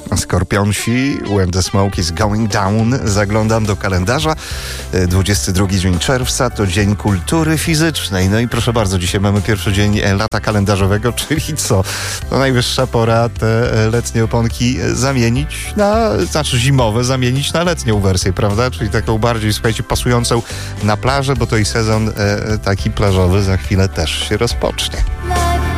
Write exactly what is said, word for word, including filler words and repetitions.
Skorpionsi, When the Smoke is Going Down. Zaglądam do kalendarza. dwudziesty drugi dzień czerwca to Dzień Kultury Fizycznej. No i proszę bardzo, dzisiaj mamy pierwszy dzień lata kalendarzowego, czyli co? No najwyższa pora te letnie oponki zamienić na, znaczy zimowe zamienić na letnią wersję, prawda? Czyli taką bardziej, słuchajcie, pasującą na plażę, bo to i sezon e, taki plażowy za chwilę też się rozpocznie.